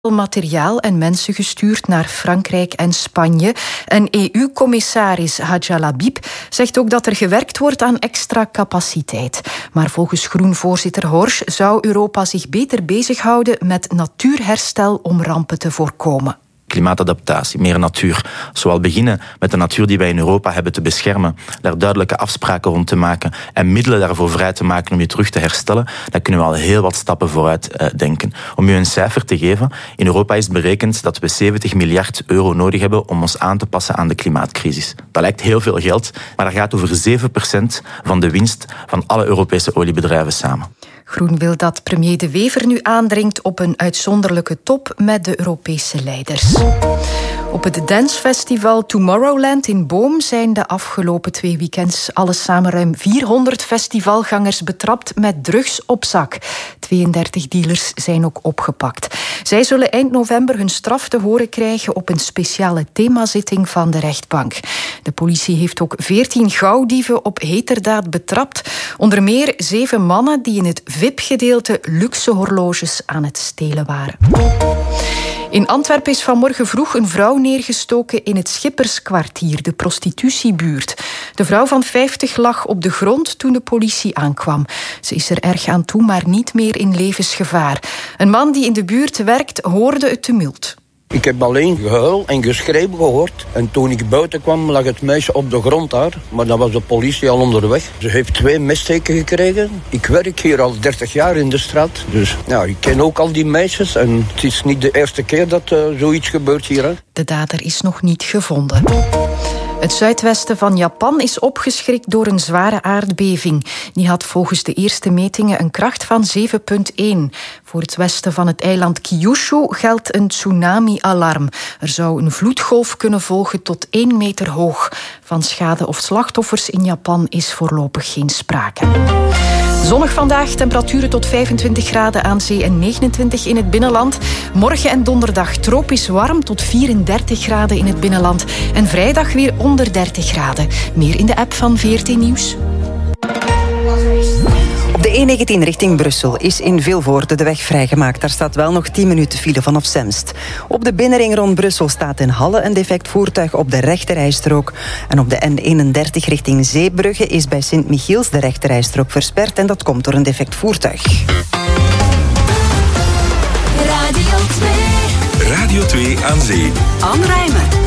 materiaal en mensen gestuurd naar Frankrijk en Spanje. En EU-commissaris Hadja Labib zegt ook dat er gewerkt wordt aan extra capaciteit. Maar volgens Groen-voorzitter Horsch zou Europa zich beter bezighouden met natuurherstel om rampen te voorkomen. Klimaatadaptatie, meer natuur. Zowel beginnen met de natuur die wij in Europa hebben te beschermen, daar duidelijke afspraken rond te maken en middelen daarvoor vrij te maken om je terug te herstellen, dan kunnen we al heel wat stappen vooruit denken. Om u een cijfer te geven, in Europa is berekend dat we 70 miljard euro nodig hebben om ons aan te passen aan de klimaatcrisis. Dat lijkt heel veel geld, maar dat gaat over 7% van de winst van alle Europese oliebedrijven samen. Groen wil dat premier De Wever nu aandringt op een uitzonderlijke top met de Europese leiders. Op het dancefestival Tomorrowland in Boom zijn de afgelopen 2 weekends alles samen ruim 400 festivalgangers betrapt met drugs op zak. 32 dealers zijn ook opgepakt. Zij zullen eind november hun straf te horen krijgen op een speciale themazitting van de rechtbank. De politie heeft ook 14 gauwdieven op heterdaad betrapt. Onder meer 7 mannen die in het VIP-gedeelte luxe horloges aan het stelen waren. In Antwerpen is vanmorgen vroeg een vrouw neergestoken in het Schipperskwartier, de prostitutiebuurt. De vrouw van 50 lag op de grond toen de politie aankwam. Ze is er erg aan toe, maar niet meer in levensgevaar. Een man die in de buurt werkt, hoorde het tumult. Ik heb alleen gehuil en geschreeuw gehoord. En toen ik buiten kwam, lag het meisje op de grond daar. Maar dan was de politie al onderweg. Ze heeft 2 messteken gekregen. Ik werk hier al 30 jaar in de straat. Dus ja, ik ken ook al die meisjes. En het is niet de eerste keer dat zoiets gebeurt hier. Hè. De dader is nog niet gevonden. Het zuidwesten van Japan is opgeschrikt door een zware aardbeving. Die had volgens de eerste metingen een kracht van 7,1. Voor het westen van het eiland Kyushu geldt een tsunami-alarm. Er zou een vloedgolf kunnen volgen tot 1 meter hoog. Van schade of slachtoffers in Japan is voorlopig geen sprake. Zonnig vandaag, temperaturen tot 25 graden aan zee en 29 in het binnenland. Morgen en donderdag tropisch warm tot 34 graden in het binnenland. En vrijdag weer onder 30 graden. Meer in de app van VRT Nieuws. Op de E19 richting Brussel is in Vilvoorde de weg vrijgemaakt. Daar staat wel nog 10 minuten file vanaf Zemst. Op de binnenring rond Brussel staat in Halle een defect voertuig op de rechterrijstrook. En op de N31 richting Zeebrugge is bij Sint-Michiels de rechterrijstrook versperd. En dat komt door een defect voertuig. Radio 2 aan zee. Anne Rijmer.